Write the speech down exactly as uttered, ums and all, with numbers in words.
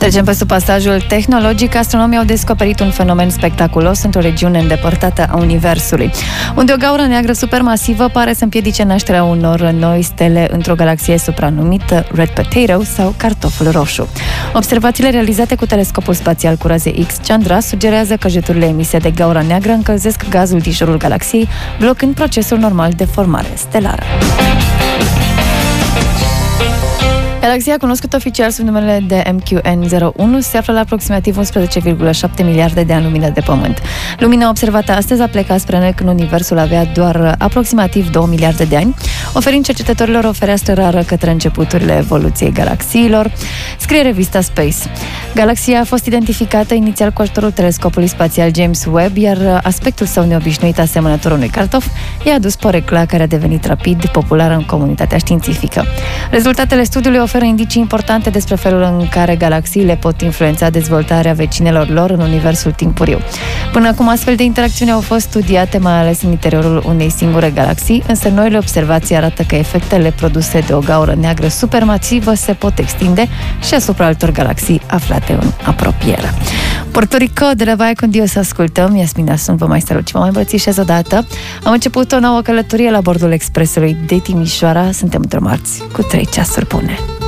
Trecem pe sub pasajul tehnologic. Astronomii au descoperit un fenomen spectaculos într-o regiune îndepărtată a Universului, unde o gaură neagră supermasivă pare să împiedice nașterea unor noi stele într-o galaxie supranumită Red Potato sau cartoful roșu. Observațiile realizate cu telescopul spațial cu raze X Chandra sugerează că jeturile emise de gaura neagră încălzesc gazul din jurul galaxiei, blocând procesul normal de formare stelară. Galaxia, cunoscută oficial sub numele de M Q N zero unu, se află la aproximativ unsprezece virgulă șapte miliarde de ani lumină de Pământ. Lumina observată astăzi a plecat spre noi când Universul avea doar aproximativ două miliarde de ani, oferind cercetătorilor o fereastră rară către începuturile evoluției galaxiilor, scrie revista Space. Galaxia a fost identificată inițial cu ajutorul telescopului spațial James Webb, iar aspectul său neobișnuit, asemănător unui cartof, i-a adus porecla care a devenit rapid populară în comunitatea științifică. Rezultatele studiului oferă indicii importante despre felul în care galaxiile pot influența dezvoltarea vecinelor lor în universul timpuriu. Până acum, astfel de interacțiuni au fost studiate mai ales în interiorul unei singure galaxii, însă noile observații arată că efectele produse de o gaură neagră supermasivă se pot extinde și asupra altor galaxii aflate în apropiere. Puerto Rico, de la Valle con Dios, să ascultăm. Iasmina sunt, vă mai strălucim, vă mai îmbrățișez odată. Am început o nouă călătorie la bordul expresului de Timișoara. Suntem într-o marți cu trei ceasuri bune.